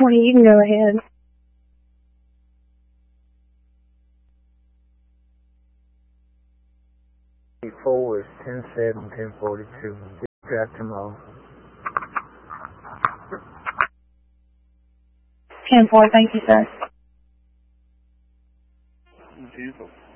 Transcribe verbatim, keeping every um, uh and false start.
twenty, you can go ahead. Four is ten seven, ten forty-two. Dispatch tomorrow. ten four, thank you, sir. Refusal.